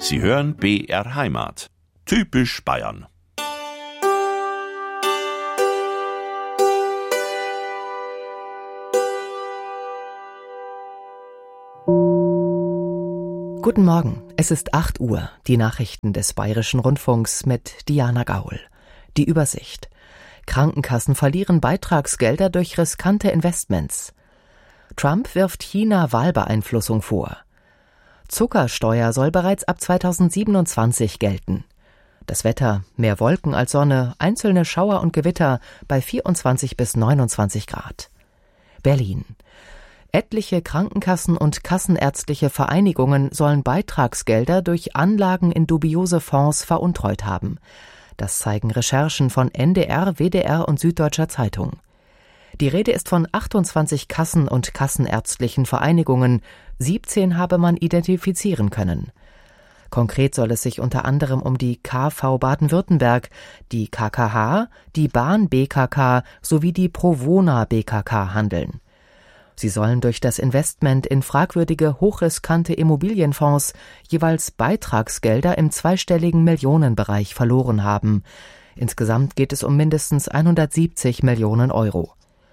Sie hören BR Heimat. Typisch Bayern. Guten Morgen, es ist 8 Uhr, die Nachrichten des Bayerischen Rundfunks mit Diana Gaul. Die Übersicht. Krankenkassen verlieren Beitragsgelder durch riskante Investments. Trump wirft China Wahlbeeinflussung vor. Zuckersteuer soll bereits ab 2027 gelten. Das Wetter, mehr Wolken als Sonne, einzelne Schauer und Gewitter bei 24 bis 29 Grad. Berlin. Etliche Krankenkassen und kassenärztliche Vereinigungen sollen Beitragsgelder durch Anlagen in dubiose Fonds veruntreut haben. Das zeigen Recherchen von NDR, WDR und Süddeutscher Zeitung. Die Rede ist von 28 Kassen- und kassenärztlichen Vereinigungen, 17 habe man identifizieren können. Konkret soll es sich unter anderem um die KV Baden-Württemberg, die KKH, die Bahn BKK sowie die Provona BKK handeln. Sie sollen durch das Investment in fragwürdige, hochriskante Immobilienfonds jeweils Beitragsgelder im zweistelligen Millionenbereich verloren haben. Insgesamt geht es um mindestens 170 Millionen Euro.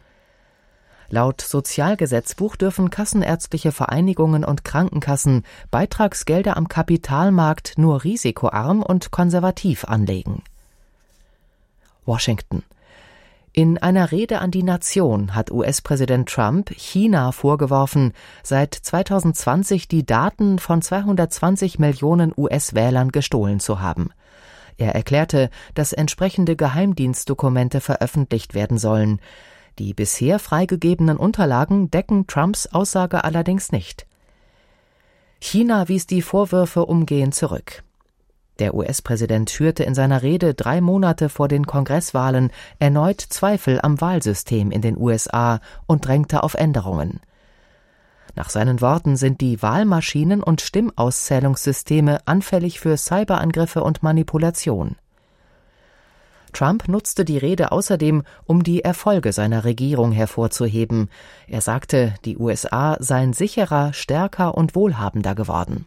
Laut Sozialgesetzbuch dürfen kassenärztliche Vereinigungen und Krankenkassen Beitragsgelder am Kapitalmarkt nur risikoarm und konservativ anlegen. Washington. In einer Rede an die Nation hat US-Präsident Trump China vorgeworfen, seit 2020 die Daten von 220 Millionen US-Wählern gestohlen zu haben. Er erklärte, dass entsprechende Geheimdienstdokumente veröffentlicht werden sollen. Die bisher freigegebenen Unterlagen decken Trumps Aussage allerdings nicht. China wies die Vorwürfe umgehend zurück. Der US-Präsident schürte in seiner Rede 3 Monate vor den Kongresswahlen erneut Zweifel am Wahlsystem in den USA und drängte auf Änderungen. Nach seinen Worten sind die Wahlmaschinen und Stimmauszählungssysteme anfällig für Cyberangriffe und Manipulation. Trump nutzte die Rede außerdem, um die Erfolge seiner Regierung hervorzuheben. Er sagte, die USA seien sicherer, stärker und wohlhabender geworden.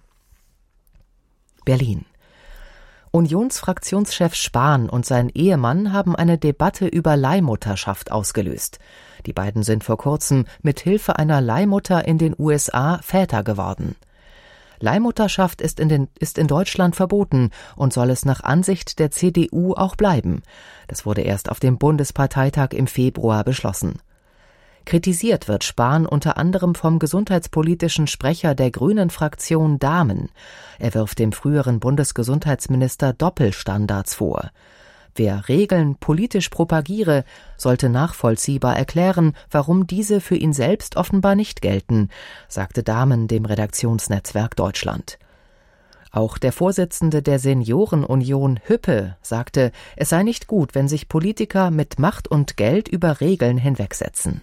Berlin. Unionsfraktionschef Spahn und sein Ehemann haben eine Debatte über Leihmutterschaft ausgelöst. Die beiden sind vor kurzem mit Hilfe einer Leihmutter in den USA Väter geworden. Leihmutterschaft ist in Deutschland verboten und soll es nach Ansicht der CDU auch bleiben. Das wurde erst auf dem Bundesparteitag im Februar beschlossen. Kritisiert wird Spahn unter anderem vom gesundheitspolitischen Sprecher der Grünen-Fraktion Dahmen. Er wirft dem früheren Bundesgesundheitsminister Doppelstandards vor. Wer Regeln politisch propagiere, sollte nachvollziehbar erklären, warum diese für ihn selbst offenbar nicht gelten, sagte Dahmen dem Redaktionsnetzwerk Deutschland. Auch der Vorsitzende der Seniorenunion Hüppe sagte, es sei nicht gut, wenn sich Politiker mit Macht und Geld über Regeln hinwegsetzen.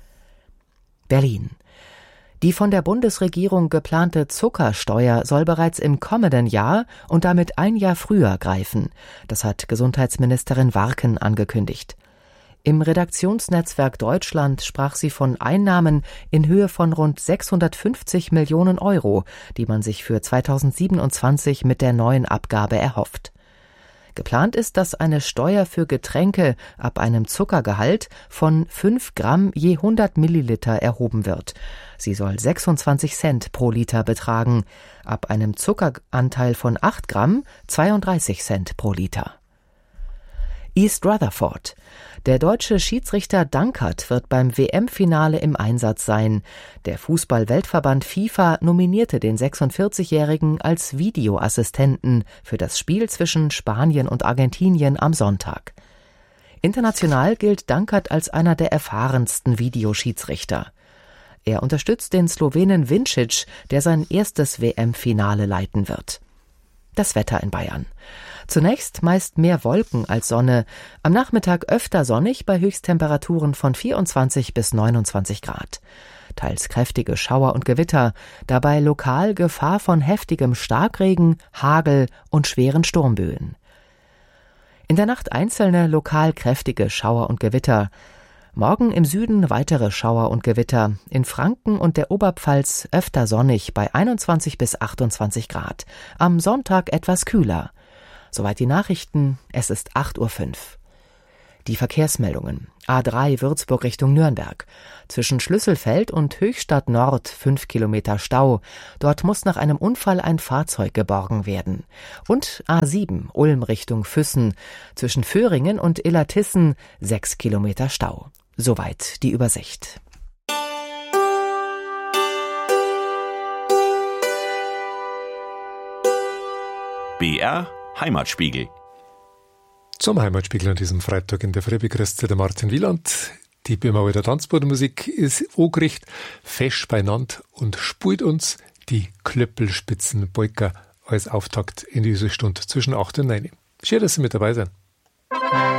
Berlin. Die von der Bundesregierung geplante Zuckersteuer soll bereits im kommenden Jahr und damit ein Jahr früher greifen. Das hat Gesundheitsministerin Warken angekündigt. Im Redaktionsnetzwerk Deutschland sprach sie von Einnahmen in Höhe von rund 650 Millionen Euro, die man sich für 2027 mit der neuen Abgabe erhofft. Geplant ist, dass eine Steuer für Getränke ab einem Zuckergehalt von 5 Gramm je 100 Milliliter erhoben wird. Sie soll 26 Cent pro Liter betragen, ab einem Zuckeranteil von 8 Gramm 32 Cent pro Liter. East Rutherford. Der deutsche Schiedsrichter Dankert wird beim WM-Finale im Einsatz sein. Der Fußball-Weltverband FIFA nominierte den 46-Jährigen als Videoassistenten für das Spiel zwischen Spanien und Argentinien am Sonntag. International gilt Dankert als einer der erfahrensten Videoschiedsrichter. Er unterstützt den Slowenen Vincic, der sein erstes WM-Finale leiten wird. Das Wetter in Bayern. Zunächst meist mehr Wolken als Sonne, am Nachmittag öfter sonnig bei Höchsttemperaturen von 24 bis 29 Grad. Teils kräftige Schauer und Gewitter, dabei lokal Gefahr von heftigem Starkregen, Hagel und schweren Sturmböen. In der Nacht einzelne lokal kräftige Schauer und Gewitter. Morgen im Süden weitere Schauer und Gewitter. In Franken und der Oberpfalz öfter sonnig bei 21 bis 28 Grad. Am Sonntag etwas kühler. Soweit die Nachrichten. Es ist 8:05 Uhr. Die Verkehrsmeldungen. A3 Würzburg Richtung Nürnberg. Zwischen Schlüsselfeld und Höchstadt Nord 5 Kilometer Stau. Dort muss nach einem Unfall ein Fahrzeug geborgen werden. Und A7 Ulm Richtung Füssen. Zwischen Föhringen und Illertissen 6 Kilometer Stau. Soweit die Übersicht. BR Heimatspiegel. Zum Heimatspiegel an diesem Freitag in der Früh begrüßt der Martin Wieland. Die Birma der Tanzbodenmusik ist angerichtet, fest beieinander und spielt uns die Klöppelspitzen-Polka als Auftakt in diese Stunde zwischen 8 und 9. Schön, dass Sie mit dabei sind.